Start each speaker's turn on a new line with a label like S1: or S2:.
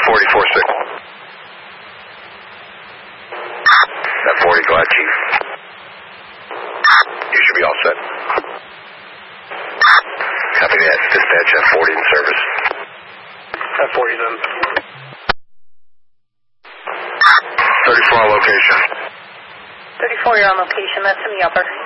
S1: 40-4-6. That 40, go ahead, Chief. You should be all set. Copy that. Dispatch F40 in service.
S2: F40's in.
S1: 34 on location.
S3: 34, you're on location. That's in the upper.